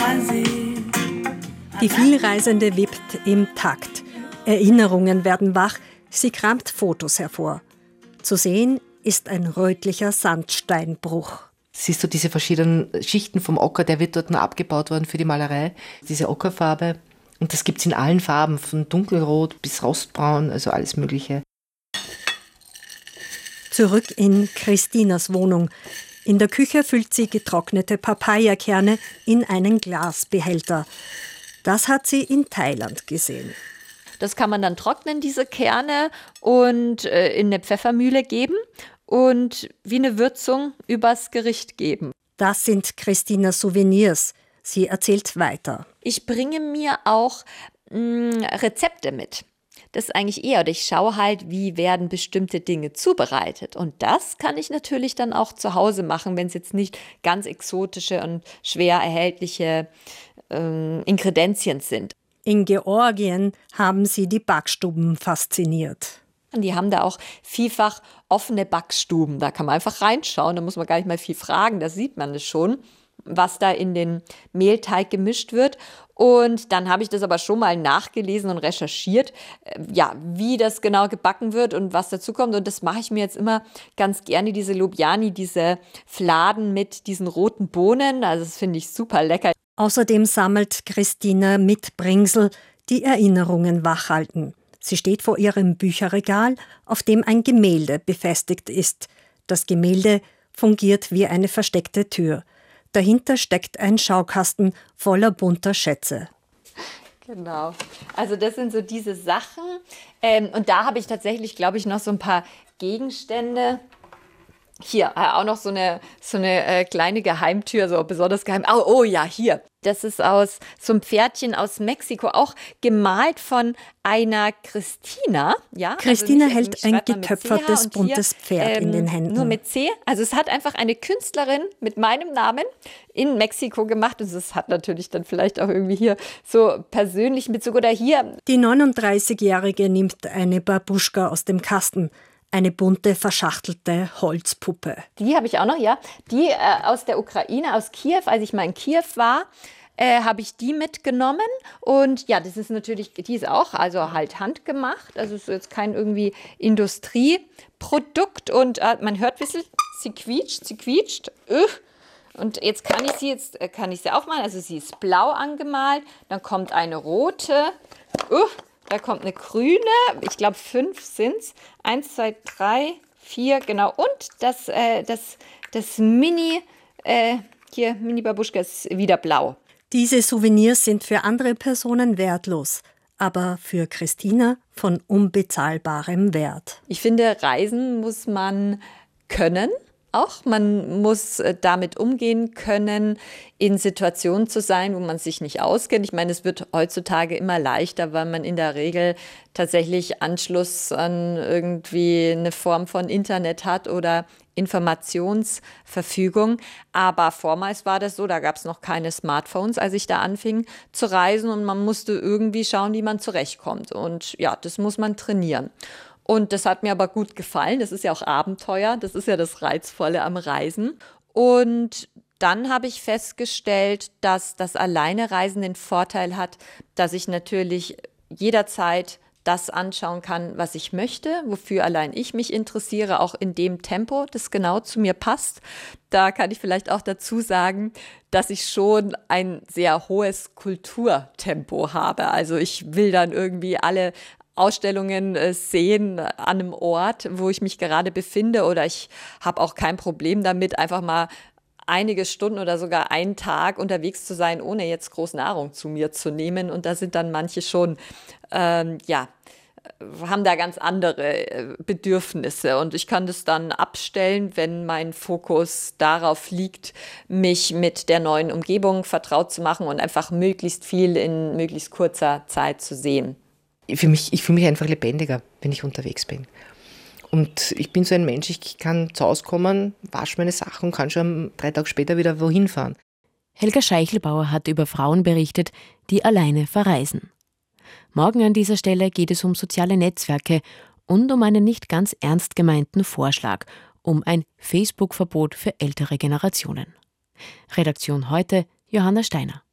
Die Vielreisende wippt im Takt. Erinnerungen werden wach, sie kramt Fotos hervor. Zu sehen ist ein rötlicher Sandsteinbruch. Siehst du diese verschiedenen Schichten vom Ocker, der wird dort noch abgebaut worden für die Malerei. Diese Ockerfarbe. Und das gibt es in allen Farben, von dunkelrot bis rostbraun, also alles Mögliche. Zurück in Christinas Wohnung. In der Küche füllt sie getrocknete Papayakerne in einen Glasbehälter. Das hat sie in Thailand gesehen. Das kann man dann trocknen, diese Kerne, und in eine Pfeffermühle geben und wie eine Würzung übers Gericht geben. Das sind Christinas Souvenirs. Sie erzählt weiter. Ich bringe mir auch Rezepte mit. Das ist eigentlich eher, oder ich schaue halt, wie werden bestimmte Dinge zubereitet. Und das kann ich natürlich dann auch zu Hause machen, wenn es jetzt nicht ganz exotische und schwer erhältliche Ingredienzien sind. In Georgien haben sie die Backstuben fasziniert. Die haben da auch vielfach offene Backstuben. Da kann man einfach reinschauen, da muss man gar nicht mal viel fragen, da sieht man es schon, was da in den Mehlteig gemischt wird. Und dann habe ich das aber schon mal nachgelesen und recherchiert, wie das genau gebacken wird und was dazu kommt. Und das mache ich mir jetzt immer ganz gerne, diese Lubiani, diese Fladen mit diesen roten Bohnen. Also das finde ich super lecker. Außerdem sammelt Christina Mitbringsel, die Erinnerungen wachhalten. Sie steht vor ihrem Bücherregal, auf dem ein Gemälde befestigt ist. Das Gemälde fungiert wie eine versteckte Tür. Dahinter steckt ein Schaukasten voller bunter Schätze. Genau. Also das sind so diese Sachen. Und da habe ich tatsächlich, glaube ich, noch so ein paar Gegenstände. Hier, auch noch so eine kleine Geheimtür, so besonders geheim. Oh ja, hier. Das ist aus so einem Pferdchen aus Mexiko, auch gemalt von einer Christina. Ja? Christina hält ein getöpfertes, buntes Pferd in den Händen. Nur mit C. Also es hat einfach eine Künstlerin mit meinem Namen in Mexiko gemacht. Und es hat natürlich dann vielleicht auch irgendwie hier so persönlichen Bezug. Oder hier. Die 39-Jährige nimmt eine Babuschka aus dem Kasten. Eine bunte, verschachtelte Holzpuppe. Die habe ich auch noch, ja. Die aus der Ukraine, aus Kiew. Als ich mal in Kiew war, habe ich die mitgenommen. Und ja, das ist natürlich, die ist auch also halt handgemacht. Also es ist jetzt kein irgendwie Industrieprodukt. Und man hört ein bisschen, sie quietscht. Und jetzt kann ich sie aufmalen. Also sie ist blau angemalt. Dann kommt eine rote. Da kommt eine grüne, ich glaube 5 sind es. 1, 2, 3, 4, genau. Und das Mini Babuschka ist wieder blau. Diese Souvenirs sind für andere Personen wertlos, aber für Christina von unbezahlbarem Wert. Ich finde, Reisen muss man können. Auch man muss damit umgehen können, in Situationen zu sein, wo man sich nicht auskennt. Ich meine, es wird heutzutage immer leichter, weil man in der Regel tatsächlich Anschluss an irgendwie eine Form von Internet hat oder Informationsverfügung. Aber vormals war das so, da gab es noch keine Smartphones, als ich da anfing zu reisen, und man musste irgendwie schauen, wie man zurechtkommt. Und ja, das muss man trainieren. Und das hat mir aber gut gefallen. Das ist ja auch Abenteuer. Das ist ja das Reizvolle am Reisen. Und dann habe ich festgestellt, dass das Alleinereisen den Vorteil hat, dass ich natürlich jederzeit das anschauen kann, was ich möchte, wofür allein ich mich interessiere, auch in dem Tempo, das genau zu mir passt. Da kann ich vielleicht auch dazu sagen, dass ich schon ein sehr hohes Kulturtempo habe. Also ich will dann irgendwie alle Ausstellungen sehen an einem Ort, wo ich mich gerade befinde, oder ich habe auch kein Problem damit, einfach mal einige Stunden oder sogar einen Tag unterwegs zu sein, ohne jetzt groß Nahrung zu mir zu nehmen. Und da sind dann manche schon, haben da ganz andere Bedürfnisse. Und ich kann das dann abstellen, wenn mein Fokus darauf liegt, mich mit der neuen Umgebung vertraut zu machen und einfach möglichst viel in möglichst kurzer Zeit zu sehen. Ich fühle mich einfach lebendiger, wenn ich unterwegs bin. Und ich bin so ein Mensch, ich kann zu Hause kommen, wasche meine Sachen und kann schon 3 Tage später wieder wohin fahren. Helga Scheichelbauer hat über Frauen berichtet, die alleine verreisen. Morgen an dieser Stelle geht es um soziale Netzwerke und um einen nicht ganz ernst gemeinten Vorschlag, um ein Facebook-Verbot für ältere Generationen. Redaktion heute: Johanna Steiner.